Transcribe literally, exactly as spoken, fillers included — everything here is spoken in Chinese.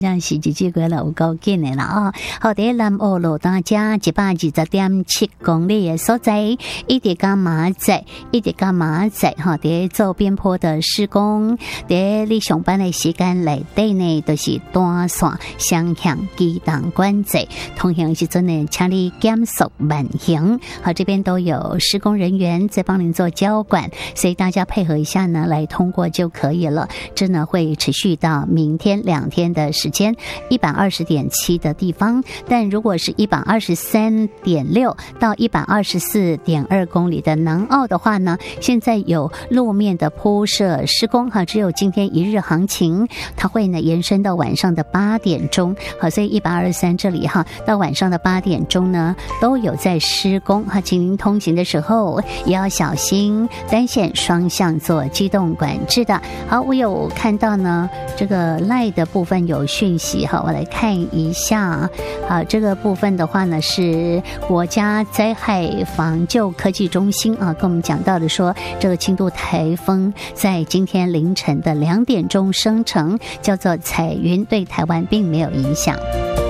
那是日子过了有够紧的啦啊！好，在南澳路大家一百二十点七公里的所在，一直到马仔，一直到马仔哈，在做边坡的施工，在你上班的时间内底呢，都是单线双向机动管制，通行时阵呢，请你减速慢行。好，这边都有施工人员在帮您做交管，所以大家配合一下呢，来通过就可以了。真的会持续到明天两天的时间，一百二十点七的地方，但如果是一百二十三点六到一百二十四点二公里的南澳的话呢，现在有路面的铺设施工哈，只有今天一日行情，它会呢延伸到晚上的八点钟，好，所以一百二十三这里哈，到晚上的八点钟呢都有在施工哈，请您通行的时候也要小心单线双向做机动管制的。好，我有看到呢这个赖的部分有讯息哈，我来看一下。好，这个部分的话呢是国家灾害防救科技中心啊，跟我们讲到的说，这个轻度台风在今天凌晨的两点钟生成，叫做彩云，对台湾并没有影响。